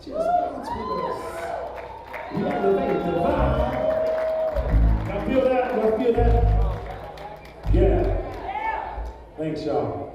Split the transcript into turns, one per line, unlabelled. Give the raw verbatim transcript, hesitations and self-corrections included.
Just dance with us. We elevate the vibe. Y'all feel that? Y'all feel that? Yeah. Thanks, y'all.